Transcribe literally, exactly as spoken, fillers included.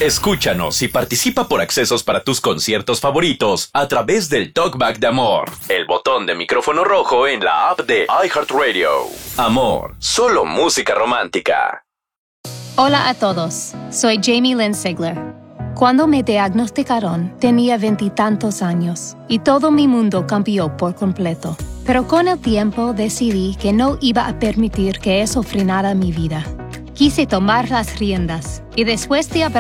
Escúchanos y participa por accesos para tus conciertos favoritos a través del Talkback de Amor, el botón de micrófono rojo en la app de iHeartRadio. Amor, solo música romántica. Hola a todos, soy Jamie Lynn Sigler. Cuando me diagnosticaron, tenía veintitantos años y todo mi mundo cambió por completo. Pero con el tiempo decidí que no iba a permitir que eso frenara mi vida. Quise tomar las riendas y después de